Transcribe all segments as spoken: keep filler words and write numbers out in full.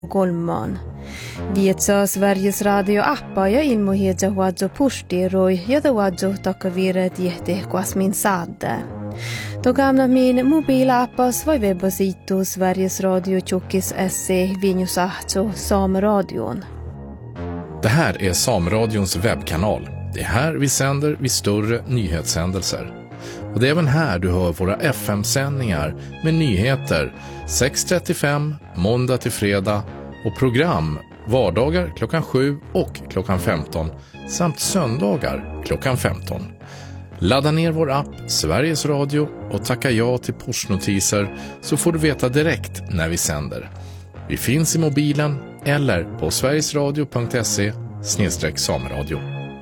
Golman. Vietsa Sveriges Radio appa ja ilmohedja huadzo pustiroi ja huadzo takaviret jehte kuasmin saadde. Togamna min mobilappas vai webbasitu Sveriges Radio Tjockis S C Vinjusahto Sameradion. Det här är Sameradions webbkanal. Det är här vi sänder vid större nyhetshändelser. Och det är även här du hör våra F M-sändningar med nyheter sex trettiofem måndag till fredag och program vardagar klockan sju och klockan femton samt söndagar klockan femton. Ladda ner vår app Sveriges Radio och tacka ja till pushnotiser så får du veta direkt när vi sänder. Vi finns i mobilen eller på sverigesradio punkt se snedstreck sameradio.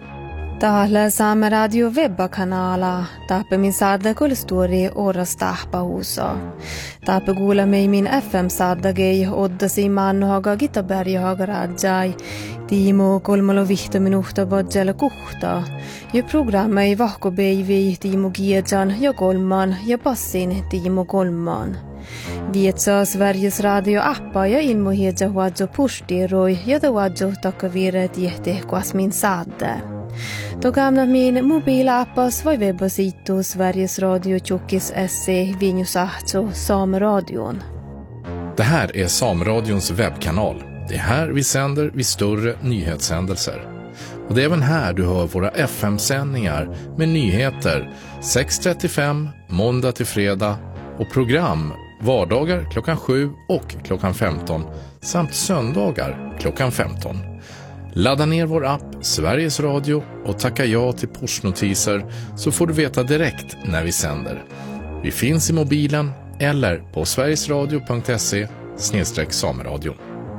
Täällä Saameradio webbakanala tappe min saadda kulstori oras tahpa huuso. Tappe kuulemme min F M-saaddagei oddasi mannohaga Gitaberjahaga rajai. Tiimo kolmalo vihto minuhta bodjala kuhta. Ja programmei vahkobeivi Tiimo Giedjan ja kolman ja passin Tiimo kolman. Vietsa Sveriges Radio appa ja ilmohedja huadzo pustiroi ja huadzo takaviret jehte kuasmin saadde. Togamna min mobilappas vai webbasitu Sveriges Radio Tjockis S C Vinjusahto Sameradion. Det här är Sameradions webbkanal. Det är här vi sänder vid större nyhetshändelser. Och det är även här du hör våra F M-sändningar med nyheter sex trettiofem måndag till fredag och program vardagar klockan sju och klockan femton samt söndagar klockan femton. Ladda ner vår app Sveriges Radio och tacka ja till pushnotiser så får du veta direkt när vi sänder. Vi finns i mobilen eller på sverigesradio punkt se snedstreck sameradio.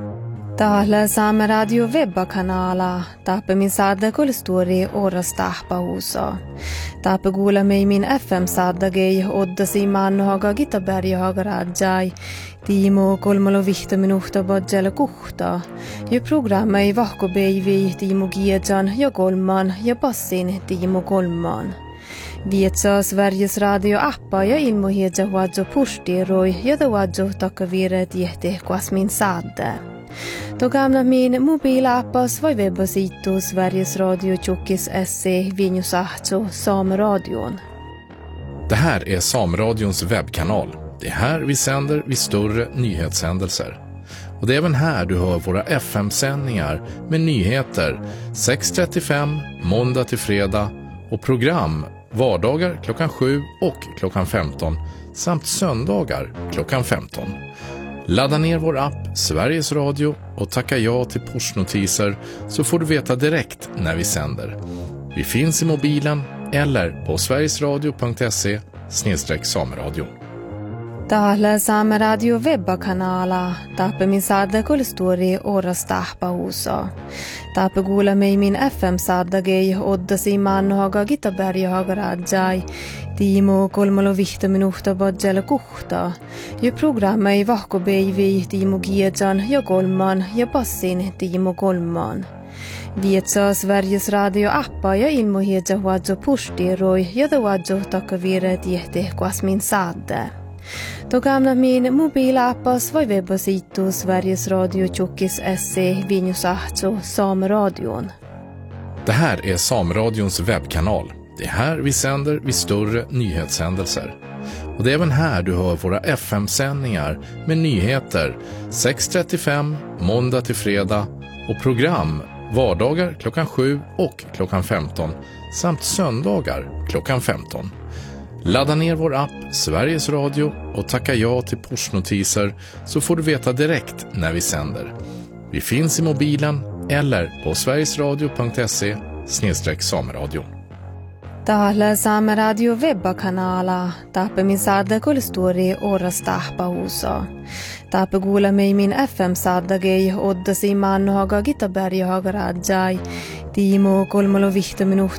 Täällä Saameradio webbakanala tappe min saadda kulstori oras tahpa huuso. Tappe kuulemme min F M-saaddagei oddasi mannohaga Gitaberjahaga rajai. Tiimo kolmalo vihto minuhta bodjala kuhta. Ja programmei vahkobeivi Tiimo Giedjan ja kolman ja passin Tiimo kolman. Vietsa Sveriges Radio appa ja ilmohedja huadzo pustiroi ja huadzo takaviret jehte kuasmin saadde. Togamna min mobilappas vai webbasitu Sveriges Radio Tjockis S C Vinjusahto Sameradion. Det här är Sameradions webbkanal. Det är här vi sänder vid större nyhetshändelser. Och det är även här du hör våra F M-sändningar med nyheter sex trettiofem måndag till fredag och program vardagar klockan sju och klockan femton samt söndagar klockan femton. Ladda ner vår app Sveriges Radio och tacka ja till pushnotiser så får du veta direkt när vi sänder. Vi finns i mobilen eller på sverigesradio punkt se snedstreck sameradio. Täällä Saameradio webbakanala tappe min saadda kulstori oras tahpa huuso. Tappe kuulemme min F M-saaddagei oddasi mannohaga Gitaberjahaga rajai. Tiimo kolmalo vihto minuhta bodjala kuhta. Ja programmei vahkobeivi Tiimo Giedjan ja kolman ja passin Tiimo kolman. Vietsa Sveriges Radio appa ja ilmohedja huadzo pustiroi ja huadzo takaviret jehte kuasmin saadde. Togamna min mobilappas vai webbasitu Sveriges Radio Tjockis S C Vinjusahto Sameradion. Det här är Sameradions webbkanal. Det är här vi sänder vid större nyhetshändelser. Och det är även här du hör våra F M-sändningar med nyheter sex trettiofem måndag till fredag och program vardagar klockan sju och klockan femton samt söndagar klockan femton. Ladda ner vår app Sveriges Radio och tacka ja till pushnotiser så får du veta direkt när vi sänder. Vi finns i mobilen eller på sverigesradio punkt se snedstreck sameradio. Täällä Saameradio webbakanala tappe min saadda kulstori oras tahpa huuso. Tappe kuulemme min F M-saaddagei oddasi mannohaga Gitaberjahaga rajai. Tiimo kolmalo vihto minuhta